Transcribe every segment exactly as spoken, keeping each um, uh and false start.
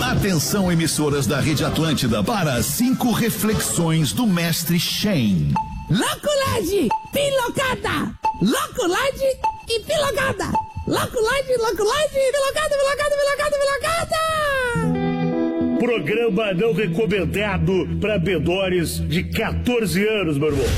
Atenção, emissoras da Rede Atlântida, para cinco reflexões do mestre Shen. Loculade, pilocada, loculade e pilocada. Loculade, loculade, pilocada, pilocada, pilocada, pilocada. Programa não recomendado para menores de quatorze anos, meu irmão.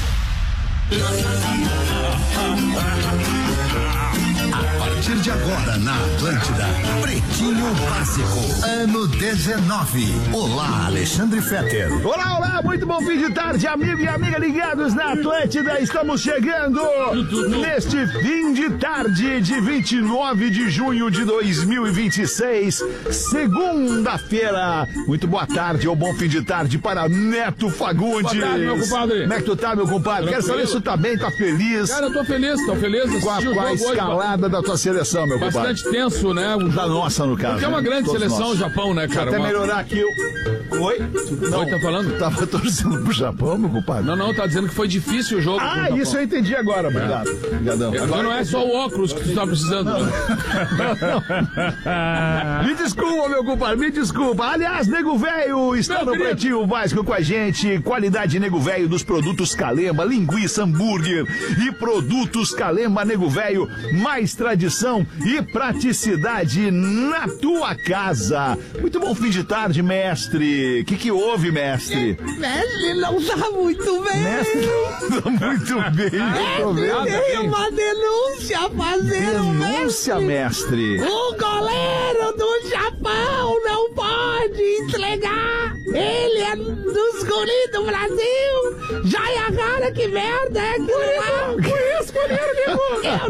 A partir de agora na Atlântida, Pretinho Básico, ano dezenove. Olá, Alexandre Fetter. Olá, olá, muito bom fim de tarde, amigo e amiga ligados na Atlântida. Estamos chegando neste fim de tarde de vinte e nove de junho de dois mil e vinte e seis, segunda-feira. Muito boa tarde ou bom fim de tarde para Neto Fagundes. Boa tarde, meu compadre. Como é que tu tá, meu compadre? Quero saber se tu tá bem, tá feliz. Cara, eu tô feliz, tô feliz. Com a, com a escalada hoje, da tua seleção, meu compadre. Bastante tenso, né? Da nossa, no caso. Porque é uma grande Todos seleção nós. o Japão, né, cara? Até uma... melhorar aqui o... Oi? Não, Oi, tá falando? Tava torcendo pro Japão, meu compadre. Não, não, tá dizendo que foi difícil o jogo. Ah, isso eu entendi agora, obrigado. É. Obrigadão. Agora não é só o óculos que tu tá precisando. Não. Né? Me desculpa, meu compadre, me desculpa. Aliás, Nego Velho está Meu no querido. Pretinho Básico com a gente. Qualidade Nego Velho dos produtos Calema, linguiça, hambúrguer e produtos Calema Nego Velho. Mais tradição e praticidade na tua casa. Muito bom fim de tarde, mestre. O que que houve, mestre? Mestre, não tá muito bem. Mestre, não tá muito bem. Eu tô vendo. Mestre, tem uma denúncia a fazer, Denúncia, mestre. O goleiro do Japão não pode entregar. Ele é dos guris do Brasil. Jaiagara, que merda é aquilo lá? Conheço goleiro, nego.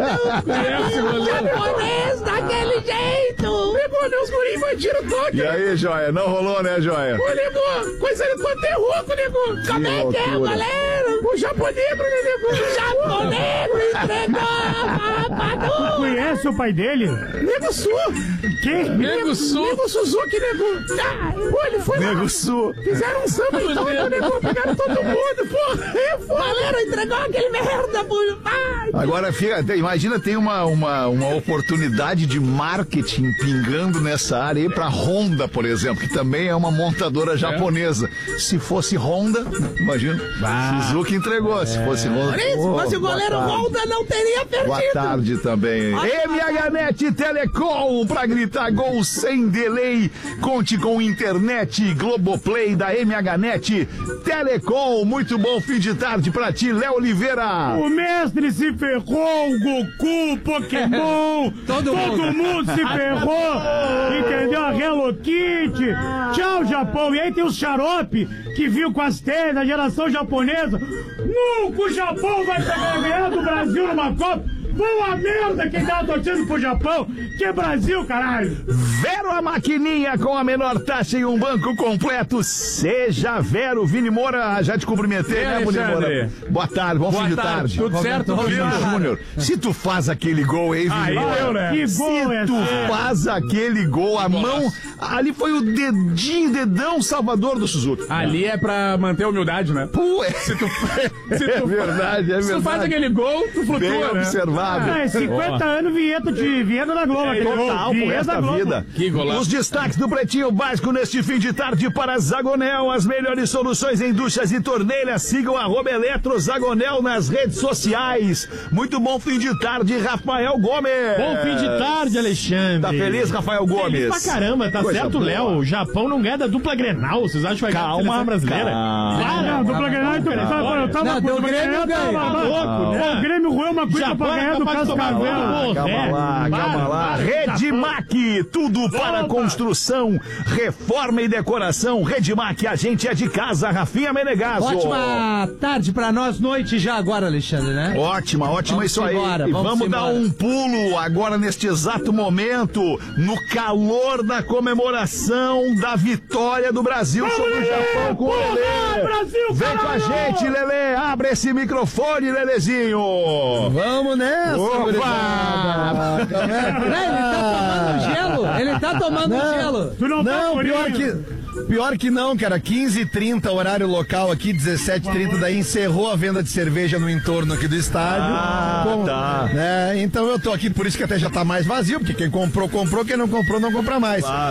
Eu não conheço japonês daquele jeito. Nego, meus guris invadiram o toque. E aí, Joia? Não rolou, né, Joia? Ô, nego, coisa de panterroco, nego. Como é que é, loucura. goleiro? O japonegro, né, nego? O japonegro entregou a Padu. Conhece o pai dele? Nego Sul. Quem? Nego Sul. Nego Suzuki, nego. Ah, pô, ele foi Nego lá. Sul. Fizeram um samba e todo, nego. Pegaram todo mundo, porra. É, porra. Galera, entregou aquele merda, pô. Ai. Agora, fica, tem- imagina, tem uma, uma, uma oportunidade de marketing pingando nessa área aí pra Honda, por exemplo, que também é uma montadora japonesa. Se fosse Honda, imagina, Suzuki entregou. Se fosse Honda... Por isso, Pô, mas se o boa goleiro tarde. volta, não teria perdido. Boa tarde também. M H Net Telecom, pra gritar gol sem delay. Conte com internet Globoplay da M H Net Telecom. Muito bom fim de tarde pra ti, Léo Oliveira. O mestre se ferrou, o Goku, Pokémon, todo, mundo. mundo se ferrou, entendeu? A Hello Kitty, tchau Japão. E aí tem o Xarope, que viu com as teias da geração japonesa. Nunca o Japão vai pegar ganhar do Brasil numa Copa. Foi uma merda quem tava torcendo pro Japão, que é Brasil, caralho. Vero a maquininha com a menor taxa em um banco completo. Seja Vero. Vini Moura, já te cumprimentei, E né, aí, Vini Alexandre? Moura? Boa tarde, bom Boa fim de tarde, tarde. tudo certo, Vini Vini? Júnior, se tu faz aquele gol aí, Vini Aí Moura, deu, né? Que gol se é tu esse? faz aquele gol, a mão, ali foi o dedinho, dedão salvador do Suzuki. Ali é pra manter a humildade, né? Pô, é, Se tu, se é tu, verdade, é se tu faz verdade. aquele gol, tu flutua, Bem né? observado. É, cinquenta anos vinheta de vinheta da Globo. aquele gol. Total, por Vinheta esta da Globo. vida. Que golaço. Os destaques do Pretinho Básico neste fim de tarde para Zagonel. As melhores soluções em duchas e torneiras. Sigam arroba Eletro Zagonel nas redes sociais. Muito bom fim de tarde, Rafael Gomes. Bom fim de tarde, Alexandre. Tá feliz, Rafael Gomes? Feliz pra caramba, tá Coisa certo, boa. Léo? O Japão não ganha da dupla Grenal. Vocês acham que vai ganhar da Calma, seleção brasileira? calma. Ah, não, dupla Grenal, então, eu tava, eu tava, Não, deu dupla Grêmio, Grenal, ganha. tava, Tá louco, né? O Grêmio roeu uma coisa Japão pra é ganhar do capaz de tomar Cascavel. gol. Calma É. lá, calma Para, lá. para, Redmac, tudo para construção, reforma e decoração. Redmac, a gente é de casa. Rafinha Menegaso. Ótima tarde pra nós, noite já agora, Alexandre, né? Ótima, ótima Vamos isso aí. embora, E vamos vamos dar embora. um pulo agora neste exato momento, no calor da comemoração da vitória do Brasil Vamos, sobre o Lelê! Japão com o Porra, Lelê. Brasil, Vem com a caralho! gente, Lelê. Abre esse microfone, Lelezinho. Vamos nessa, Opa! gurizada. Tá vendo? Né, ele tá tomando gelo. Ele tá tomando Não. gelo. Tu não, tá Não, por pior isso. que, pior que não, cara. quinze e trinta, horário local aqui, dezessete e trinta, daí encerrou a venda de cerveja no entorno aqui do estádio. Ah, Com- tá. né, então eu tô aqui, por isso que até já tá mais vazio, porque quem comprou, comprou, quem não comprou, não compra mais.